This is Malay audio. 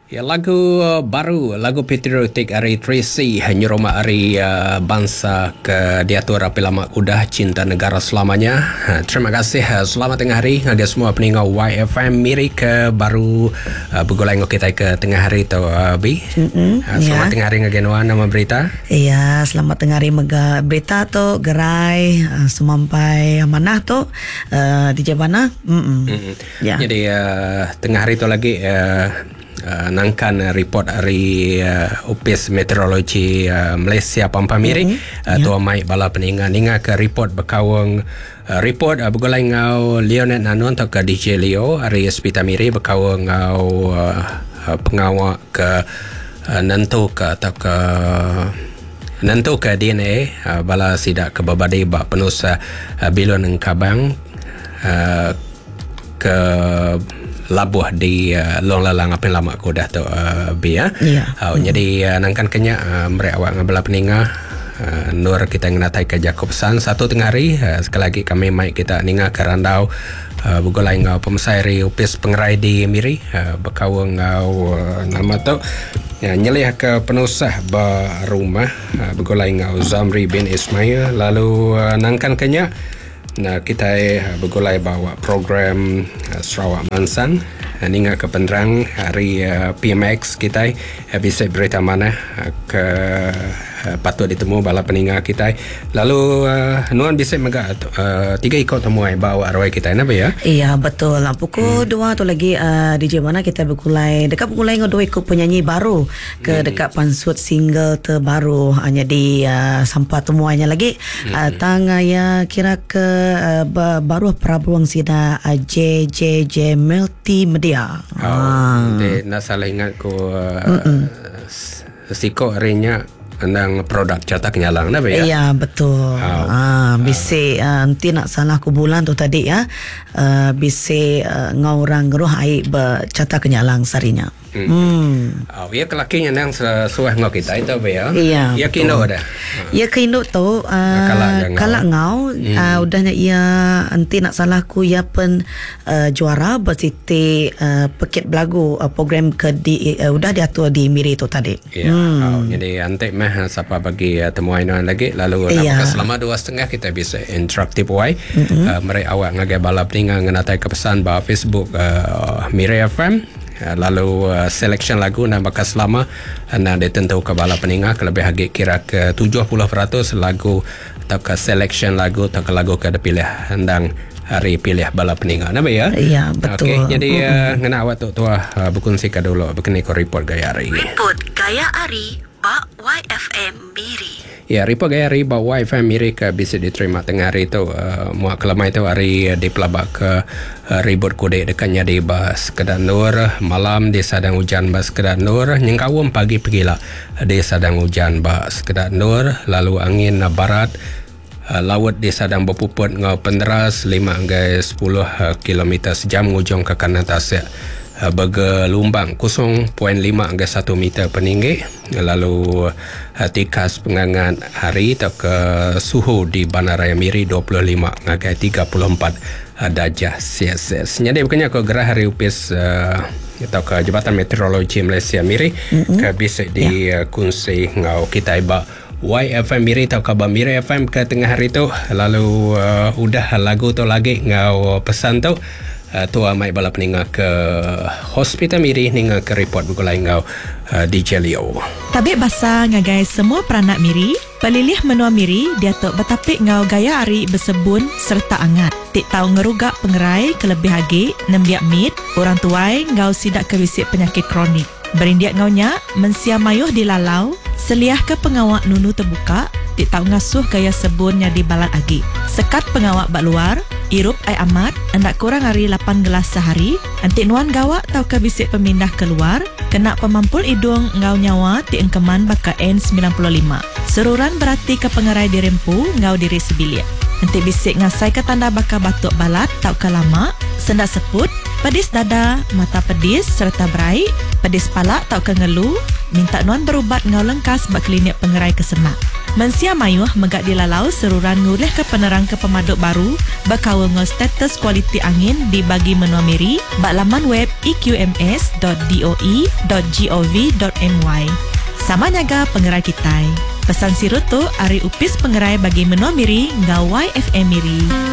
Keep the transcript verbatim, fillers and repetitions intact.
Ya, lagu uh, baru, lagu patriotik hari Tracy Nyeroma hari uh, bangsa ke diatur api lama kuda cinta negara selamanya. Uh, terima kasih. Uh, selamat tengah hari ada semua peninggal Y F M Miri ke baru uh, begulai kita ke tengah hari tu uh, Bi. Uh, selamat ya. Tengah hari ngagenwa nama berita. Iya, selamat tengah hari mega berita tu gerai uh, semampai mana tu uh, di Jabana. Ya. Jadi uh, tengah hari tu lagi uh, Uh, nangkan report dari uh, Opis Meteorologi uh, Malaysia Pampamiri mm-hmm. uh, yeah. Tua Mai bala peninga ninga ke report bekawang uh, report uh, begolai ngau Leonard Nanon atau ke D J Leo hari Hospital Miri bekawang ngau uh, uh, pengawak ke uh, nentu ke atau ke nentu ke D N A uh, bala sidak ke babadi bak penus uh, bilon ngkabang uh, ke labuh di uh, long lalang apa lama aku dah tu uh, Bia. Yeah. Uh, mm. Jadi uh, nangkan kenya uh, mereka awak ngabala peninga uh, nur kita nginatai ke Jakob San satu tengah hari uh, sekali lagi kami mai kita ninga ke randau uh, bugolai ngau pemesairi upis pengerai di Miri uh, bekawang ngau uh, nama tu ya, nyelih ke penusah ba rumah uh, bugolai ngau Zamri bin Ismail lalu uh, nangkan kenya. Nah, kita uh, bergulai bawa program uh, Sarawak Mansan uh, hingga ke Penderang hari uh, P M X kita uh, bisa berita mana uh, ke uh, patut ditemu bala peninga kita. Lalu uh, nuan bisa mega uh, tiga ikut temuai bawa arwah kita apa ya? Iya betul. Pukul hmm. dua tu lagi uh, di mana kita bergulai dekat bergulai dengan dua ikut penyanyi baru ke hmm. dekat pansut single terbaru hanya di uh, sampai temuannya lagi hmm. uh, tang ya kira ke Uh, baru Prabuang Sida uh, J J J Multimedia. Oh, ah. De, nak salah ingat ko uh, siko harinya nang produk cetak nyalang na ba ya? Iya betul. Oh. Ah, bisi uh, nanti nak salah ku bulan tu tadi ya. Uh, bisi uh, ngaurang roh ai be cetak nyalang sarinya. Hmm. hmm. Oh, ya kelakinya nang sesuai ngau kita itu ba ya? Iya. Ya kino dah. Ya kino tu uh, kalak ngau hmm. uh, udahnya ia nanti nak salah ku ya pen uh, juara bersiti uh, pekit belagu uh, program ke di uh, udah diatur di Miri tu tadi. Ya. Hmm. Oh, jadi ante mah siapa bagi uh, temuan lagi lalu yeah. selama dua setengah kita bisa interaktif way. Mm-hmm. Uh, mereka awak ngagai balap tinggal ngenatai kepesan bahawa Facebook uh, Miri F M. Uh, lalu uh, selection lagu dan bakas selama anda ditentu ke bala peninga kelebih hagi kira ke tujuh puluh peratus lagu atau ke selection lagu atau ke lagu ke pilih hendang hari pilih bala peninga nama ya? Iya betul. Okay, jadi uh, ngena awak tu tua uh, berkongsi ke dulu begini ko report gaya hari. Report gaya hari ba Y F M Miri. Ya, report gaya hari ba Y F M Miri ke bisa diterima tengah hari tu uh, muak kelamai tu hari uh, di pelabak ke uh, ribut kude dekatnya di bas Kedah Nur malam di sadang hujan bas Kedah Nur nyengkawum pagi pergilah di sadang hujan bas Kedah Nur lalu angin uh, barat uh, laut di sadang berpuput ngau penderas lima hingga sepuluh uh, kilometer sejam ngujung ke kanan tasik uh, bergelumbang kosong perpuluhan lima hingga satu meter peninggi lalu uh, tikas pengangan hari atau ke suhu di Bandaraya Miri dua puluh lima hingga tiga puluh empat uh, darjah Celsius. Jadi bukannya ke gerah hari upis uh, atau ke Jabatan Meteorologi Malaysia Miri mm-hmm. ke bisa di yeah. uh, kunci ngau kita iba Y F M Miri atau kabar Miri F M ke tengah hari tu lalu uh, udah lagu tu lagi ngau pesan tu uh, tua mai bala peninga ke Hospital Miri ninga ke report begulai ngau uh, D J Leo. Tabik basa ngagai semua peranak Miri, pelilih menua Miri dia tok betapik ngau gaya hari bersebun serta angat. Tik tahu ngerugak pengerai kelebih hagi nembiak mit orang tuai ngau sidak kewisik penyakit kronik. Berindiak ngaunya mensia mayuh di lalau seliah ke pengawak nunu terbuka tik tahu ngasuh gaya sebunnya di balat agi. Sekat pengawak bak luar irup ai amat hendak kurang hari lapan gelas sehari antik nuan gawak tau ke bisik pemindah keluar kena pemampul hidung ngau nyawa ti engkeman baka N sembilan puluh lima seruran berarti ke pengerai dirempu ngau diri sebilik nanti bisik ngasai ke tanda baka batuk balat tau ke lama sendak seput pedis dada mata pedis serta berai pedis palak tau ke ngeluh minta nuan berubat ngau lengkas bak klinik pengerai kesemak Mensia mayuh megak dilalau seruran ngulih ke penerang ke pemaduk baru bakawal ngol status kualiti angin dibagi menua miri bak laman web e q m s dot d o e dot gov dot m y. Sama nyaga pengerai kitai. Pesan sirutu ari upis pengerai bagi menua miri ngawai F M Miri.